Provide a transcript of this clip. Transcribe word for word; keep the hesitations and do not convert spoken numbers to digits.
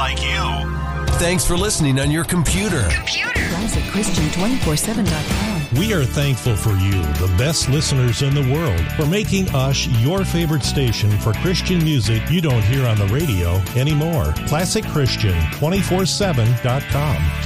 like you. Thanks for listening on your computer. Computer. Classic Christian two forty-seven dot com. We are thankful for you, the best listeners in the world, for making us your favorite station for Christian music you don't hear on the radio anymore. Classic Christian two forty-seven dot com.